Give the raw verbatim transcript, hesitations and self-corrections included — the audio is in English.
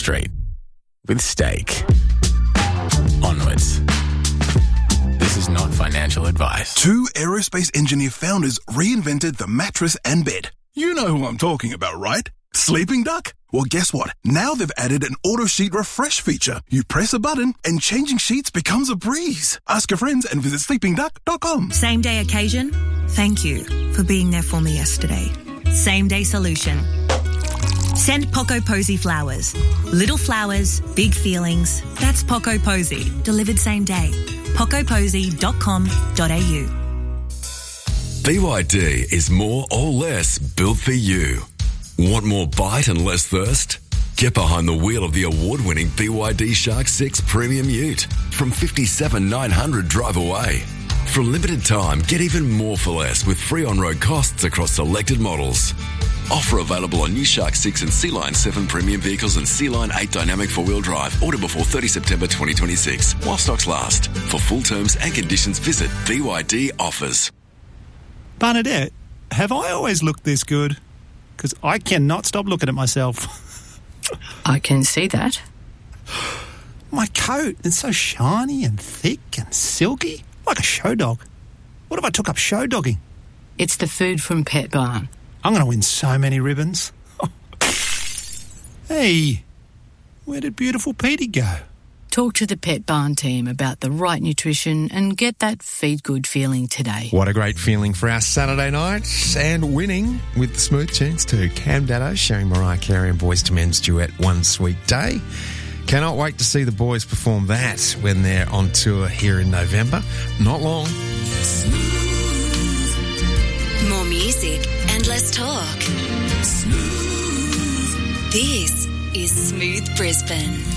Street with steak. Onwards. This is not financial advice. Two aerospace engineer founders reinvented the mattress and bed. You know who I'm talking about, right? Sleeping Duck? Well, guess what? Now they've added an auto sheet refresh feature. You press a button and changing sheets becomes a breeze. Ask your friends and visit sleeping duck dot com. Same day occasion? Thank you for being there for me yesterday. Same day solution. Send Poco Posy flowers. Little flowers, big feelings. That's Poco Posy. Delivered same day. poco posy dot com dot a u. B Y D is more or less built for you. Want more bite and less thirst? Get behind the wheel of the award-winning B Y D Shark six Premium Ute from fifty-seven thousand nine hundred drive away. For a limited time, get even more for less with free on-road costs across selected models. Offer available on new Shark six and Sea Line seven premium vehicles and Sea Line eight dynamic four-wheel drive. Order before thirtieth September twenty twenty-six while stocks last. For full terms and conditions, visit B Y D Offers. Bernadette, have I always looked this good? Because I cannot stop looking at myself. I can see that. My coat is so shiny and thick and silky, like a show dog. What if I took up show dogging? It's the food from Pet Barn. I'm going to win so many ribbons. Hey, where did beautiful Petey go? Talk to the Pet Barn team about the right nutrition and get that feed good feeling today. What a great feeling for our Saturday night, and winning with the Smooth Tunes too. Cam Daddo sharing Mariah Carey and Boyz two Men's duet One Sweet Day. Cannot wait to see the boys perform that when they're on tour here in November. Not long. More music and less talk. Smooth. This is Smooth Brisbane.